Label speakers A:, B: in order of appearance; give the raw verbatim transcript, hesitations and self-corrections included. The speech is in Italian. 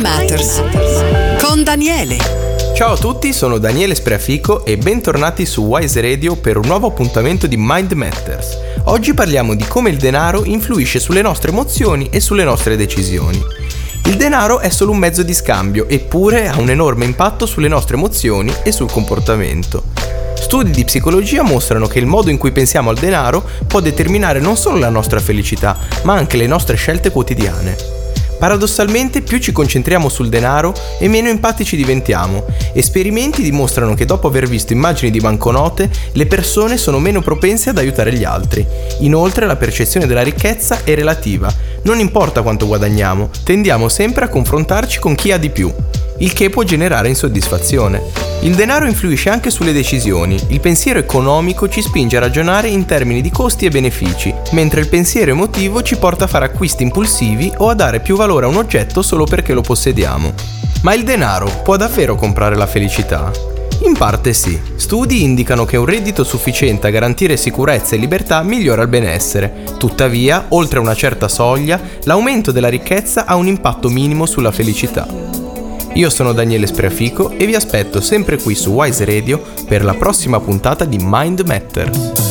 A: Matters con Daniele.
B: Ciao a tutti, sono Daniele Spreafico e bentornati su Wise Radio per un nuovo appuntamento di Mind Matters. Oggi parliamo di come il denaro influisce sulle nostre emozioni e sulle nostre decisioni. Il denaro è solo un mezzo di scambio, eppure ha un enorme impatto sulle nostre emozioni e sul comportamento. Studi di psicologia mostrano che il modo in cui pensiamo al denaro può determinare non solo la nostra felicità, ma anche le nostre scelte quotidiane. Paradossalmente, più ci concentriamo sul denaro e meno empatici diventiamo. Esperimenti dimostrano che dopo aver visto immagini di banconote, le persone sono meno propense ad aiutare gli altri. Inoltre, la percezione della ricchezza è relativa. Non importa quanto guadagniamo, tendiamo sempre a confrontarci con chi ha di più, il che può generare insoddisfazione. Il denaro influisce anche sulle decisioni. Il pensiero economico ci spinge a ragionare in termini di costi e benefici, mentre il pensiero emotivo ci porta a fare acquisti impulsivi o a dare più valore a un oggetto solo perché lo possediamo. Ma il denaro può davvero comprare la felicità? In parte sì. Studi indicano che un reddito sufficiente a garantire sicurezza e libertà migliora il benessere. Tuttavia, oltre una certa soglia, l'aumento della ricchezza ha un impatto minimo sulla felicità. Io sono Daniele Spreafico e vi aspetto sempre qui su Wise Radio per la prossima puntata di Mind Matters.